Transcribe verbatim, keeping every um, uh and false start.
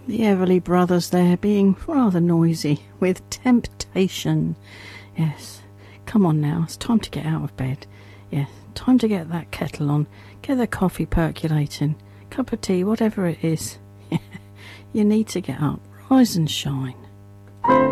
The Everly Brothers there being rather noisy with Temptation. Yes. Come on now, it's time to get out of bed. Yes, time to get that kettle on, get the coffee percolating, cup of tea, whatever it is. You need to get up, rise and shine.